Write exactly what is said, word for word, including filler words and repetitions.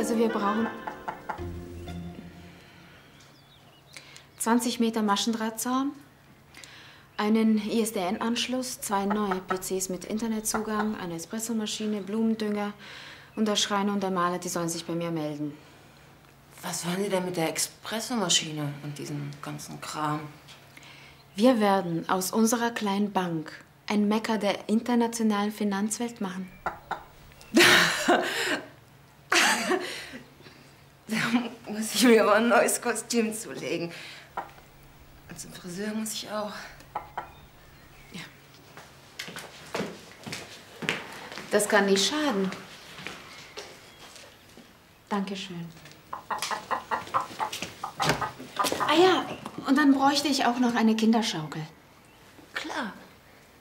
Also wir brauchen zwanzig Meter Maschendrahtzaun, einen I S D N-Anschluss, zwei neue P Cs mit Internetzugang, eine Espressomaschine, Blumendünger und der Schreiner und der Maler, die sollen sich bei mir melden. Was wollen Sie denn mit der Espressomaschine und diesem ganzen Kram? Wir werden aus unserer kleinen Bank ein Mekka der internationalen Finanzwelt machen. Da muss ich mir aber ein neues Kostüm zulegen. Und zum Friseur muss ich auch. Ja. Das kann nicht schaden. Dankeschön. Ah ja, und dann bräuchte ich auch noch eine Kinderschaukel.